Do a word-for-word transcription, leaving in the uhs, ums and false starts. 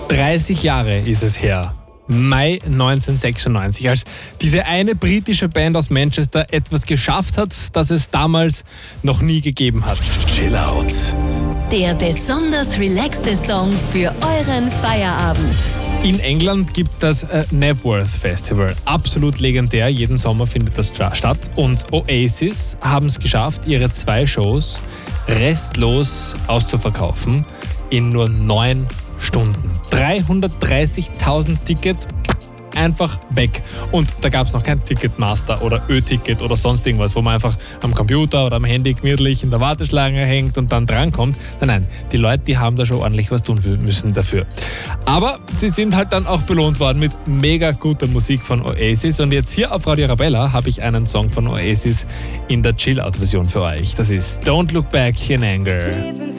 dreißig Jahre ist es her. Mai neunzehnhundertsechsundneunzig, als diese eine britische Band aus Manchester etwas geschafft hat, das es damals noch nie gegeben hat. Chill Out. Der besonders relaxte Song für euren Feierabend. In England gibt das äh, Knebworth Festival. Absolut legendär, jeden Sommer findet das statt. Und Oasis haben es geschafft, ihre zwei Shows restlos auszuverkaufen in nur neun Stunden. dreihundertdreißigtausend Tickets einfach weg. Und da gab es noch kein Ticketmaster oder Ö-Ticket oder sonst irgendwas, wo man einfach am Computer oder am Handy gemütlich in der Warteschlange hängt und dann drankommt. Nein, nein, die Leute, die haben da schon ordentlich was tun müssen dafür. Aber sie sind halt dann auch belohnt worden mit mega guter Musik von Oasis. Und jetzt hier auf Radio Arabella habe ich einen Song von Oasis in der Chill-Out-Version für euch. Das ist Don't Look Back in Anger.